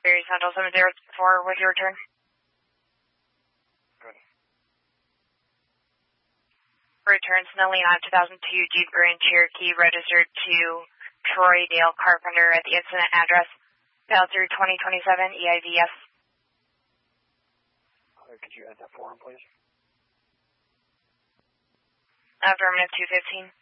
Series Central 704 with your return. Good. Return Snelling on 2002 Jeep Grand Cherokee registered to Troy Dale Carpenter at the incident address. Dial through 2027 EIVS. Could you add that form, please? Affirmative 215.